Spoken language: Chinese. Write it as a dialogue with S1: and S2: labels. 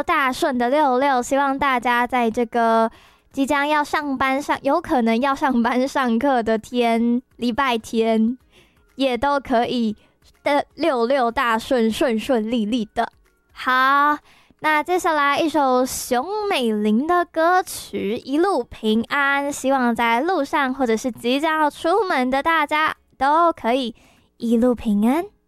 S1: 六大顺的66，希望大家在这个即将要上班有可能要上班上课的礼拜天，也都可以的66大顺，顺顺利利的。好，那接下来一首熊美玲的歌曲《一路平安》，希望在路上或者是即将要出门的大家都可以一路平安。